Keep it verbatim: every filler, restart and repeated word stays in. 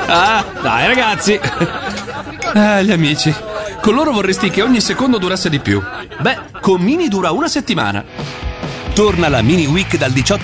Ah, dai ragazzi. Ah, gli amici. Con loro vorresti che ogni secondo durasse di più. Beh, con Mini dura una settimana. Torna la Mini Week dal diciotto